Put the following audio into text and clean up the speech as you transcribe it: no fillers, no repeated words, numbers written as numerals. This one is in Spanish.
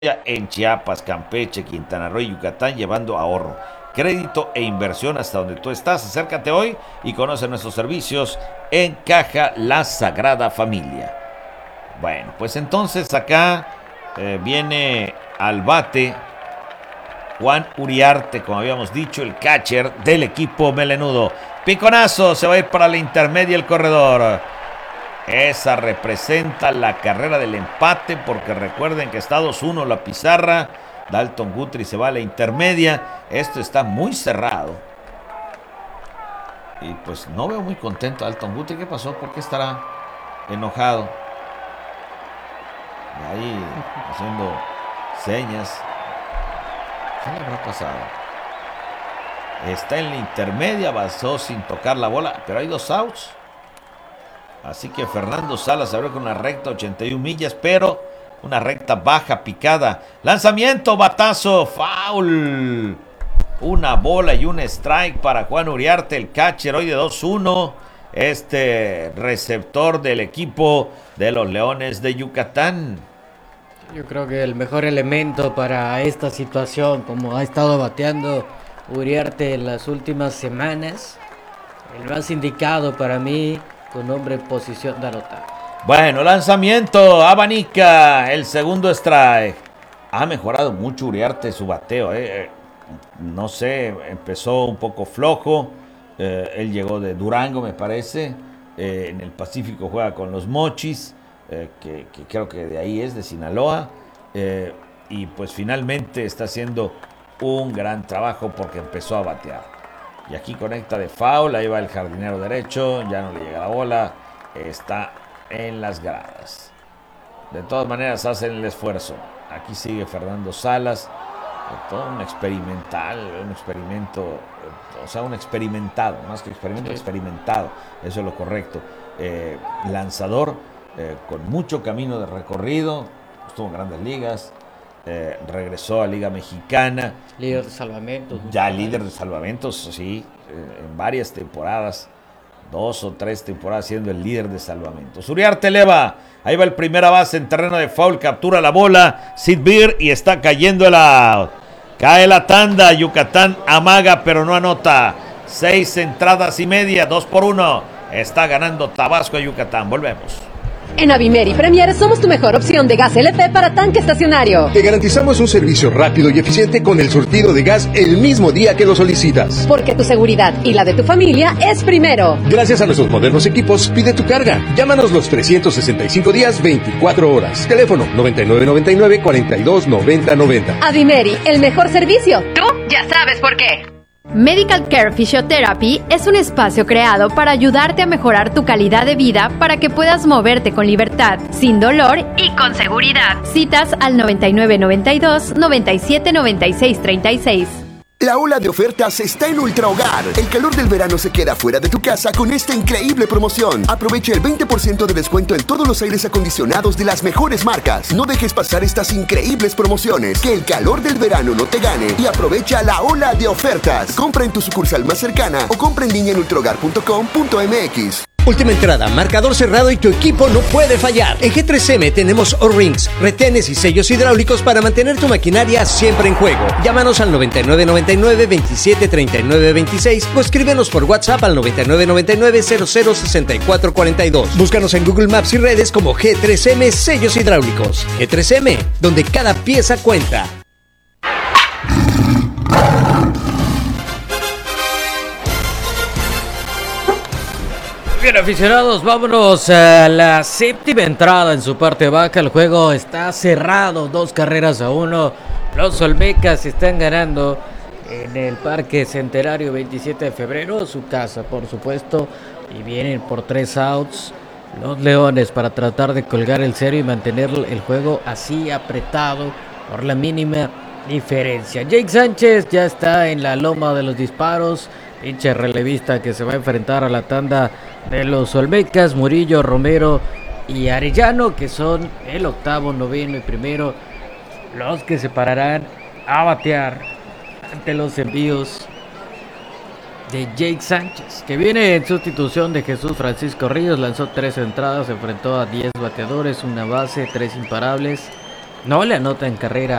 en Chiapas, Campeche, Quintana Roo y Yucatán, llevando ahorro, crédito e inversión hasta donde tú estás. Acércate hoy y conoce nuestros servicios en Caja La Sagrada Familia. Bueno, pues entonces acá viene al bate Juan Uriarte, como habíamos dicho, el catcher del equipo melenudo. Piconazo, se va a ir para la intermedia el corredor. Esa representa la carrera del empate, porque recuerden que está 2-1 la pizarra. Dalton Guthrie se va a la intermedia. Esto está muy cerrado. Y pues no veo muy contento a Dalton Guthrie. ¿Qué pasó? ¿Por qué estará enojado? Y ahí haciendo señas. ¿Qué le habrá pasado? Está en la intermedia, avanzó sin tocar la bola, pero hay 2 outs. Así que Fernando Salas abrió con una recta 81 millas, pero una recta baja, picada. Lanzamiento, batazo, foul. Una bola y un strike para Juan Uriarte, el catcher hoy de 2-1. Este receptor del equipo de los Leones de Yucatán. Yo creo que el mejor elemento para esta situación, como ha estado bateando Uriarte en las últimas semanas, el más indicado para mí, con nombre en posición de anotar. Bueno, lanzamiento, abanica, el segundo strike. Ha mejorado mucho Uriarte su bateo. No sé, empezó un poco flojo. Él llegó de Durango, me parece. En el Pacífico juega con los Mochis, que creo que de ahí es, de Sinaloa. Y pues finalmente está haciendo un gran trabajo porque empezó a batear. Y aquí conecta de foul, ahí va el jardinero derecho, ya no le llega la bola, está en las gradas. De todas maneras hacen el esfuerzo. Aquí sigue Fernando Salas, todo un experimento, o sea, un experimentado, más que experimento, sí. Experimentado, eso es lo correcto. Lanzador con mucho camino de recorrido, estuvo en Grandes Ligas. Regresó a Liga Mexicana, líder de salvamentos, ya líder de salvamentos, sí, en varias temporadas, 2 o 3 temporadas siendo el líder de salvamentos. Uriarte eleva, ahí va el primera base en terreno de foul, captura la bola Sid Beer y está cayendo el out. Cae la tanda, Yucatán amaga pero no anota. 6 entradas y media, 2-1, está ganando Tabasco a Yucatán. Volvemos. En Avimeri Premier somos tu mejor opción de gas LP para tanque estacionario. Te garantizamos un servicio rápido y eficiente con el surtido de gas el mismo día que lo solicitas. Porque tu seguridad y la de tu familia es primero. Gracias a nuestros modernos equipos, pide tu carga. Llámanos los 365 días, 24 horas. Teléfono 9999-429090. Avimeri, el mejor servicio. Tú ya sabes por qué. Medical Care Physiotherapy es un espacio creado para ayudarte a mejorar tu calidad de vida para que puedas moverte con libertad, sin dolor y con seguridad. Citas al 9992-979636. La ola de ofertas está en Ultra Hogar. El calor del verano se queda fuera de tu casa con esta increíble promoción. Aprovecha el 20% de descuento en todos los aires acondicionados de las mejores marcas. No dejes pasar estas increíbles promociones. Que el calor del verano no te gane y aprovecha la ola de ofertas. Compra en tu sucursal más cercana o compra en línea en ultrahogar.com.mx. Última entrada, marcador cerrado y tu equipo no puede fallar. En G3M tenemos O-Rings, retenes y sellos hidráulicos para mantener tu maquinaria siempre en juego. Llámanos al 9999-273926 o escríbenos por WhatsApp al 9999-006442. Búscanos en Google Maps y redes como G3M Sellos Hidráulicos. G3M, donde cada pieza cuenta. Bien, aficionados, vámonos a la séptima entrada en su parte baja. El juego está cerrado, 2-1. Los Olmecas están ganando en el Parque Centenario 27 de febrero, su casa, por supuesto. Y vienen por 3 outs los Leones para tratar de colgar el cero y mantener el juego así apretado por la mínima diferencia. Jake Sánchez ya está en la loma de los disparos. Pinche relevista que se va a enfrentar a la tanda de los Olmecas. Murillo, Romero y Arellano, que son el octavo, noveno y primero, los que se pararán a batear ante los envíos de Jake Sánchez, que viene en sustitución de Jesús Francisco Ríos. Lanzó 3 entradas, se enfrentó a 10 bateadores, una base, 3 imparables. No le anota en carrera